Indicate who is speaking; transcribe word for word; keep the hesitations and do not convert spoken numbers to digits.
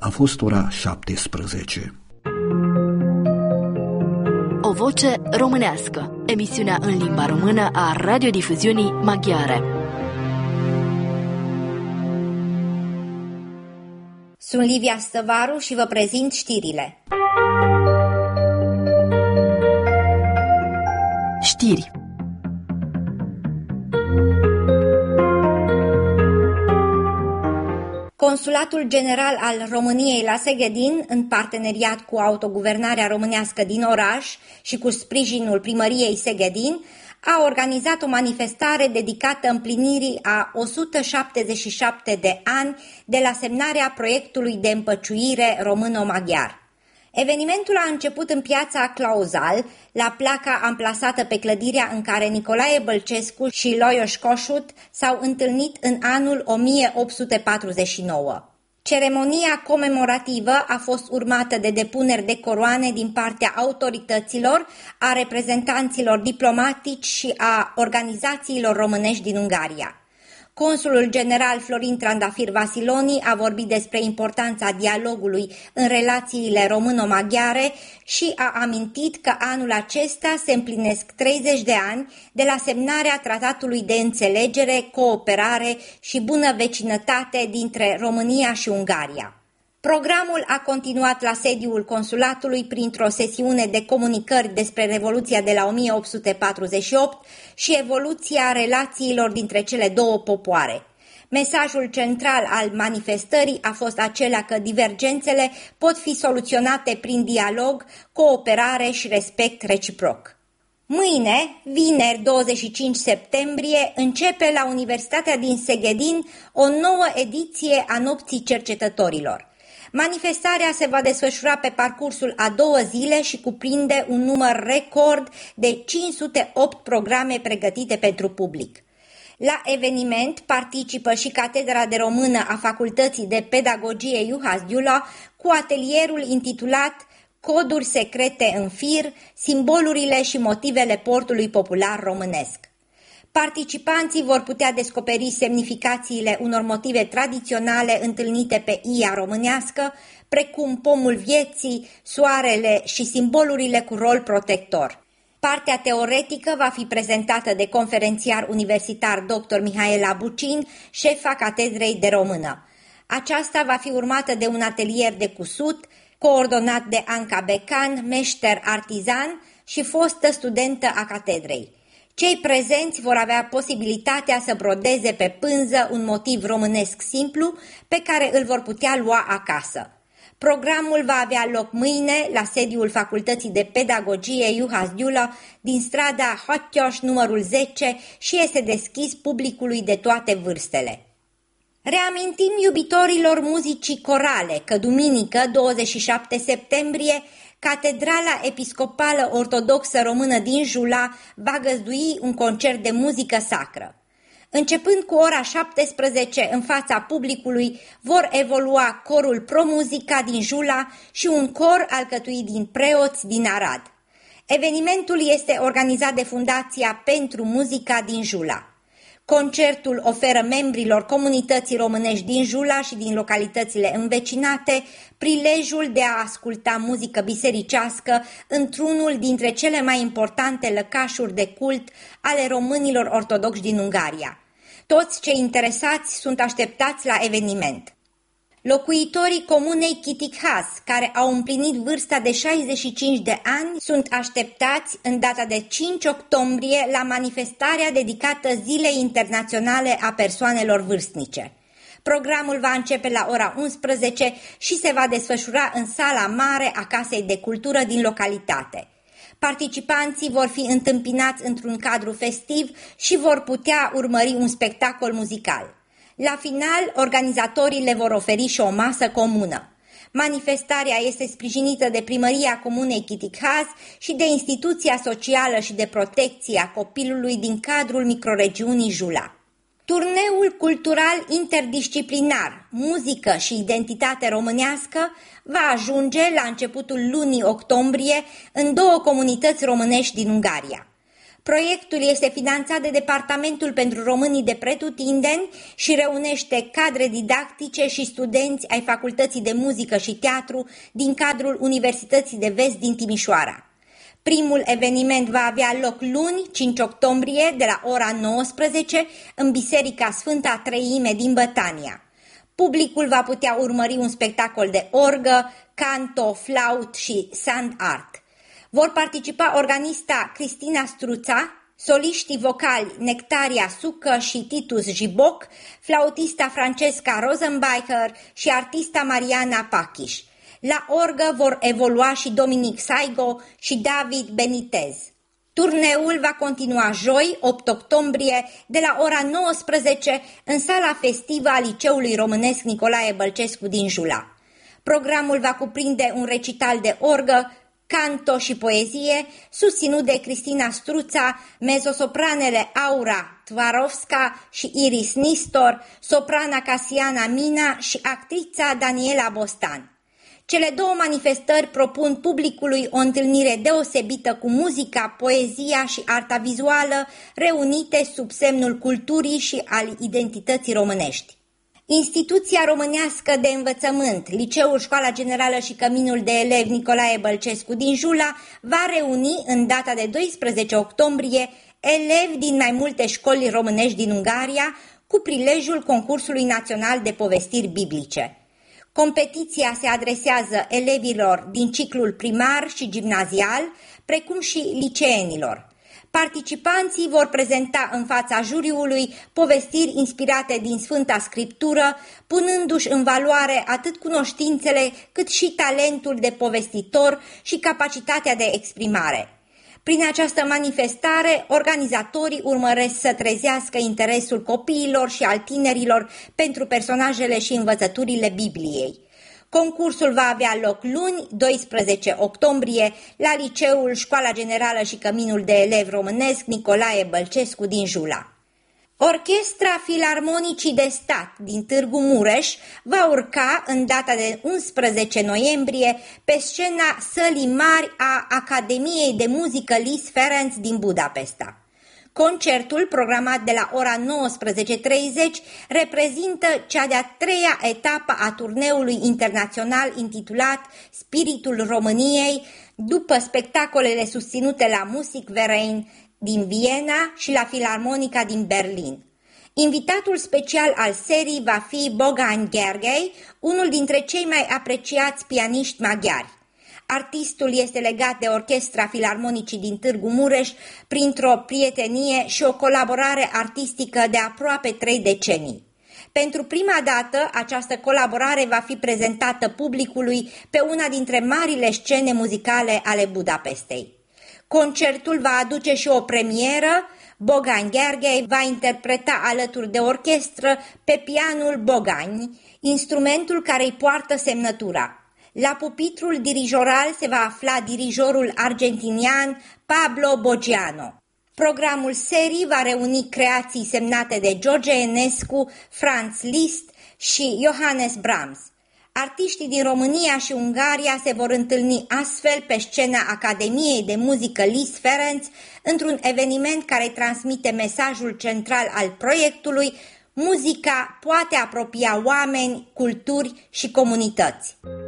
Speaker 1: A fost ora șaptesprezece.
Speaker 2: O voce românească, emisiunea în limba română a radiodifuziunii maghiare.
Speaker 3: Sunt Livia Stăvaru și vă prezint știrile.
Speaker 2: Știri.
Speaker 3: Consulatul General al României la Seghedin, în parteneriat cu autoguvernarea românească din oraș și cu sprijinul primăriei Seghedin, a organizat o manifestare dedicată împlinirii a o sută șaptezeci și șapte de ani de la semnarea proiectului de împăciuire româno-maghiar. Evenimentul a început în piața Clauzal, la placa amplasată pe clădirea în care Nicolae Bălcescu și Lajos Kossuth s-au întâlnit în anul o mie opt sute patruzeci și nouă. Ceremonia comemorativă a fost urmată de depuneri de coroane din partea autorităților, a reprezentanților diplomatici și a organizațiilor românești din Ungaria. Consulul general Florin Trandafir Vasiloni a vorbit despre importanța dialogului în relațiile româno-maghiare și a amintit că anul acesta se împlinesc treizeci de ani de la semnarea tratatului de înțelegere, cooperare și bună vecinătate dintre România și Ungaria. Programul a continuat la sediul consulatului printr-o sesiune de comunicări despre Revoluția de la o mie opt sute patruzeci și opt și evoluția relațiilor dintre cele două popoare. Mesajul central al manifestării a fost acela că divergențele pot fi soluționate prin dialog, cooperare și respect reciproc. Mâine, vineri douăzeci și cinci septembrie, începe la Universitatea din Seghedin o nouă ediție a Nopții Cercetătorilor. Manifestarea se va desfășura pe parcursul a două zile și cuprinde un număr record de cinci sute opt programe pregătite pentru public. La eveniment participă și Catedra de Română a Facultății de Pedagogie Juhas Gyula cu atelierul intitulat Coduri secrete în fir, simbolurile și motivele portului popular românesc. Participanții vor putea descoperi semnificațiile unor motive tradiționale întâlnite pe ia românească, precum pomul vieții, soarele și simbolurile cu rol protector. Partea teoretică va fi prezentată de conferențiar universitar doctor Mihaela Bucin, șefa Catedrei de Română. Aceasta va fi urmată de un atelier de cusut, coordonat de Anca Becan, meșter artizan și fostă studentă a catedrei. Cei prezenți vor avea posibilitatea să brodeze pe pânză un motiv românesc simplu pe care îl vor putea lua acasă. Programul va avea loc mâine la sediul Facultății de Pedagogie Juhas Gyula din strada Hottyoș numărul zece și este deschis publicului de toate vârstele. Reamintim iubitorilor muzicii corale că duminică, douăzeci și șapte septembrie, Catedrala Episcopală Ortodoxă Română din Jula va găzdui un concert de muzică sacră. Începând cu ora șaptesprezece în fața publicului vor evolua corul Pro-Muzica din Jula și un cor alcătuit din preoți din Arad. Evenimentul este organizat de Fundația pentru Muzica din Jula. Concertul oferă membrilor comunității românești din Jula și din localitățile învecinate prilejul de a asculta muzică bisericească într-unul dintre cele mai importante lăcașuri de cult ale românilor ortodoxi din Ungaria. Toți cei interesați sunt așteptați la eveniment. Locuitorii comunei Chitikhas, care au împlinit vârsta de șaizeci și cinci de ani, sunt așteptați în data de cinci octombrie la manifestarea dedicată Zilei Internaționale a Persoanelor Vârstnice. Programul va începe la ora unsprezece și se va desfășura în sala mare a Casei de Cultură din localitate. Participanții vor fi întâmpinați într-un cadru festiv și vor putea urmări un spectacol muzical. La final, organizatorii le vor oferi și o masă comună. Manifestarea este sprijinită de Primăria Comunei Chitikhas și de Instituția Socială și de Protecție a Copilului din cadrul microregiunii Jula. Turneul cultural interdisciplinar, muzică și identitate românească va ajunge la începutul lunii octombrie în două comunități românești din Ungaria. Proiectul este finanțat de Departamentul pentru Românii de Pretutindeni și reunește cadre didactice și studenți ai Facultății de Muzică și Teatru din cadrul Universității de Vest din Timișoara. Primul eveniment va avea loc luni, cinci octombrie, de la ora nouăsprezece, în Biserica Sfânta Treime din Bătania. Publicul va putea urmări un spectacol de orgă, canto, flaut și sand art. Vor participa organista Cristina Struța, soliștii vocali Nectaria Sucă și Titus Jiboc, flautista Francesca Rosenbacher și artista Mariana Pachiș. La orgă vor evolua și Dominic Saigo și David Benitez. Turneul va continua joi, opt octombrie, de la ora nouăsprezece, în sala festivă a Liceului Românesc Nicolae Bălcescu din Jula. Programul va cuprinde un recital de orgă, canto și poezie, susținut de Cristina Struța, mezosopranele Aura Tvarovska și Iris Nistor, soprana Casiana Mina și actrița Daniela Bostan. Cele două manifestări propun publicului o întâlnire deosebită cu muzica, poezia și arta vizuală, reunite sub semnul culturii și al identității românești. Instituția românească de învățământ, Liceul Școala Generală și Căminul de Elevi Nicolae Bălcescu din Jula, va reuni în data de doisprezece octombrie elevi din mai multe școli românești din Ungaria cu prilejul concursului național de povestiri biblice. Competiția se adresează elevilor din ciclul primar și gimnazial, precum și liceenilor. Participanții vor prezenta în fața juriului povestiri inspirate din Sfânta Scriptură, punându-și în valoare atât cunoștințele cât și talentul de povestitor și capacitatea de exprimare. Prin această manifestare, organizatorii urmăresc să trezească interesul copiilor și al tinerilor pentru personajele și învățăturile Bibliei. Concursul va avea loc luni, doisprezece octombrie, la Liceul Școala Generală și Căminul de Elevi Românesc Nicolae Bălcescu din Jula. Orchestra Filarmonicii de Stat din Târgu Mureș va urca în data de unsprezece noiembrie pe scena sălii mari a Academiei de Muzică Lis Ferenc din Budapesta. Concertul, programat de la ora nouăsprezece treizeci, reprezintă cea de-a treia etapă a turneului internațional intitulat Spiritul României, după spectacolele susținute la Musikverein din Viena și la Filarmonica din Berlin. Invitatul special al serii va fi Bogan Gergely, unul dintre cei mai apreciați pianiști maghiari. Artistul este legat de Orchestra Filarmonicii din Târgu Mureș printr-o prietenie și o colaborare artistică de aproape trei decenii. Pentru prima dată, această colaborare va fi prezentată publicului pe una dintre marile scene muzicale ale Budapestei. Concertul va aduce și o premieră. Bogan Gergely va interpreta alături de orchestră pe pianul Bogani, instrumentul care îi poartă semnătura. La pupitrul dirijoral se va afla dirijorul argentinian Pablo Boggiano. Programul serii va reuni creații semnate de George Enescu, Franz Liszt și Johannes Brahms. Artiștii din România și Ungaria se vor întâlni astfel pe scena Academiei de Muzică Lis Ferenc într-un eveniment care transmite mesajul central al proiectului: muzica poate apropia oameni, culturi și comunități.